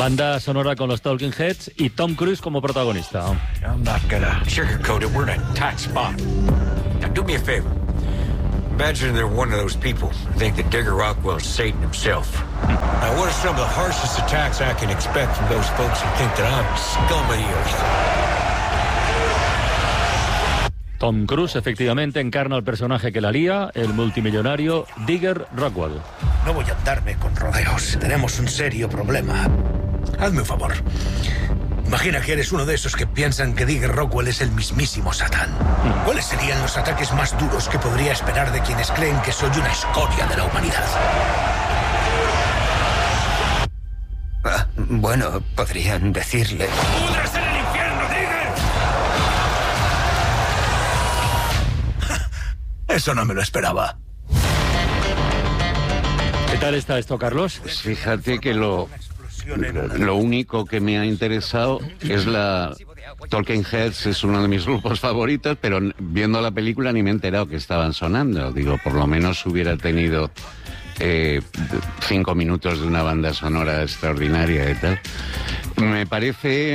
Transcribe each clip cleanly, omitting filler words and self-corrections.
Banda sonora con los Talking Heads y Tom Cruise como protagonista. I'm not gonna sugarcoat it. We're in a tight spot. Now do me a favor. Imagine they're one of those people who think that Digger Rockwell's Satan himself. Now, what are some of the harshest attacks I can expect from those folks who think that I'm scum of the earth? Tom Cruise efectivamente encarna al personaje que la lía, el multimillonario Digger Rockwell. No voy a andarme con rodeos. Tenemos un serio problema. Hazme un favor. Imagina que eres uno de esos que piensan que Digger Rockwell es el mismísimo Satán. ¿Cuáles serían los ataques más duros que podría esperar de quienes creen que soy una escoria de la humanidad? Bueno, podrían decirle... ¡Pudres en el infierno, Digger! Eso no me lo esperaba. ¿Qué tal está esto, Carlos? Pues fíjate que lo único que me ha interesado es la... Talking Heads es uno de mis grupos favoritos, pero viendo la película ni me he enterado que estaban sonando. Digo, por lo menos hubiera tenido 5 minutos de una banda sonora extraordinaria y tal. Me parece...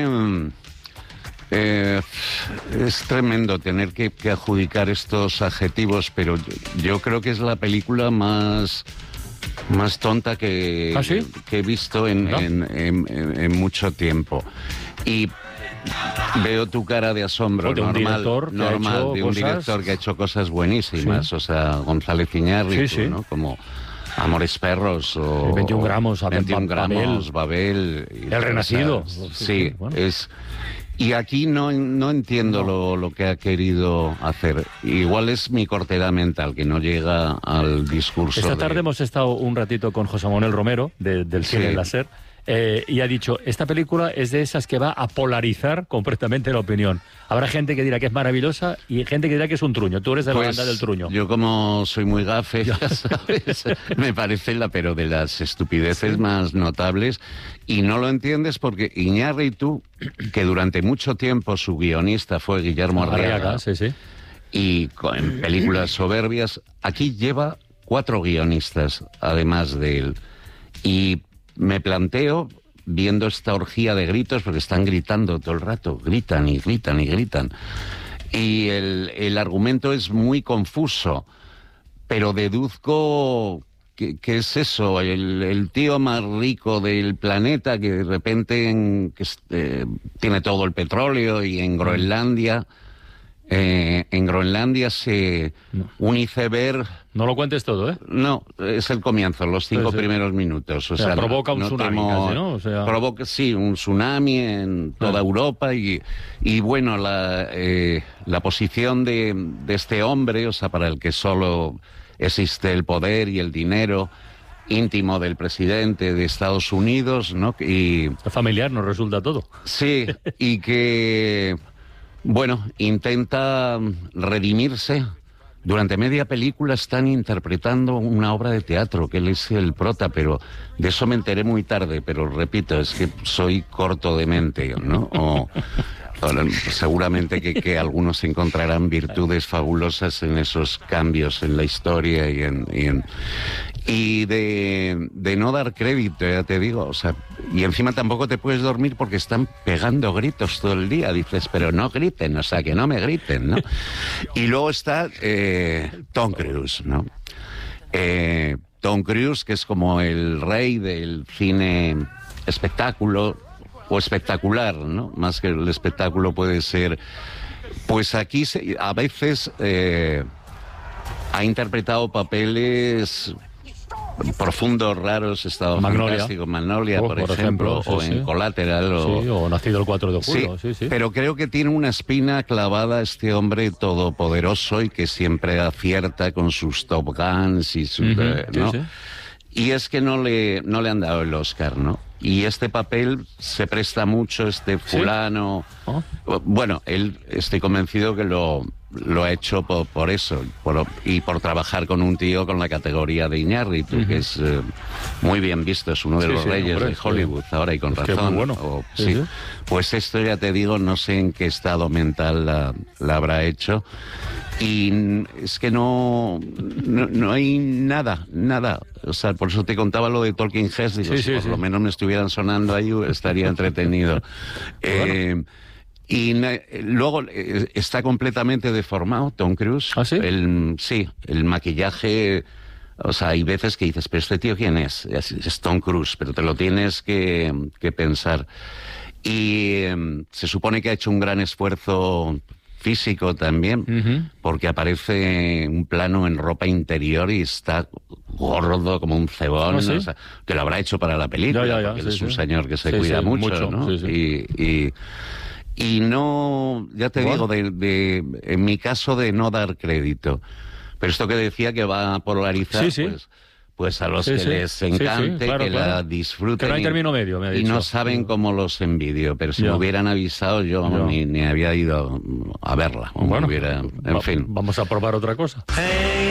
es tremendo tener que adjudicar estos adjetivos, pero yo creo que es la película más tonta que, ¿Ah, sí? que he visto en mucho tiempo. Y veo tu cara de asombro, de un director que ha hecho cosas buenísimas, sí. O sea, González Iñárritu, sí. ¿no? Como Amores Perros o 21 gramos, 21 gramos, Babel, El Renacido. Sí, bueno. es... Y aquí no entiendo lo que ha querido hacer. Igual es mi cortedad mental, que no llega al discurso. Esta tarde hemos estado un ratito con José Manuel Romero, del Cine Láser, y ha dicho, esta película es de esas que va a polarizar completamente la opinión. Habrá gente que dirá que es maravillosa y gente que dirá que es un truño. Tú eres de la banda del truño. Yo, como soy muy gafe, ya sabes, me parece pero de las estupideces más notables, y no lo entiendes porque Iñárritu, que durante mucho tiempo su guionista fue Guillermo Arriaga, sí. Y en películas soberbias, aquí lleva 4 guionistas, además de él. Y me planteo, viendo esta orgía de gritos, porque están gritando todo el rato, gritan y gritan y gritan. Y el argumento es muy confuso, pero deduzco que es eso, el tío más rico del planeta que de repente tiene todo el petróleo, y en Groenlandia... un iceberg... No lo cuentes todo, ¿eh? No, es el comienzo, los 5 primeros minutos. O sea, provoca un tsunami casi, ¿no? O sea... Provoca, sí, un tsunami en toda Europa y bueno, la posición de este hombre, o sea, para el que solo existe el poder y el dinero, íntimo del presidente de Estados Unidos, ¿no? Y familiar nos resulta todo. Sí, y que... Bueno, intenta redimirse. Durante media película están interpretando una obra de teatro, que él es el prota, pero de eso me enteré muy tarde, pero repito, es que soy corto de mente, ¿no? O seguramente que algunos encontrarán virtudes fabulosas en esos cambios en la historia y de no dar crédito, ya te digo, o sea, y encima tampoco te puedes dormir porque están pegando gritos todo el día. Dices, pero no griten, o sea, que no me griten, ¿no? Y luego está Tom Cruise, ¿no? Tom Cruise, que es como el rey del cine espectáculo, o espectacular, ¿no? Más que el espectáculo puede ser... Pues aquí a veces ha interpretado papeles profundos, raros, estado fantástico, Magnolia, por ejemplo, o en Collateral. O Nacido el 4 de julio. Sí. Pero creo que tiene una espina clavada este hombre todopoderoso y que siempre acierta con sus Top Guns y sus... ¿no? Sí. Y es que no le han dado el Oscar, ¿no? Y este papel se presta mucho, fulano... ¿Sí? Oh. Bueno, él estoy convencido que lo lo ha hecho por eso, y por trabajar con un tío con la categoría de Iñárritu, que es muy bien visto, es uno de los reyes de Hollywood ahora, y con razón. Muy bueno. Sí. Pues esto, ya te digo, no sé en qué estado mental la habrá hecho. Y es que no hay nada. O sea, por eso te contaba lo de Talking Heads. Digo, si por lo menos me estuvieran sonando ahí, estaría entretenido. Y luego está completamente deformado Tom Cruise. ¿Ah, sí? El maquillaje. O sea, hay veces que dices, pero ¿este tío quién es? Es Tom Cruise, pero te lo tienes que pensar. Y se supone que ha hecho un gran esfuerzo físico también, porque aparece un plano en ropa interior y está gordo como un cebón. ¿Ah, sí? O sea, que lo habrá hecho para la película, porque él es un señor que se cuida mucho, ¿no? Y no, ya te digo, en mi caso, de no dar crédito. Pero esto que decía que va a polarizar, pues a los que les encante, claro, la disfruten. Que no hay término medio, me ha dicho. Y no saben cómo los envidio, pero si me hubieran avisado, yo ni había ido a verla. Bueno, en fin. Vamos a probar otra cosa.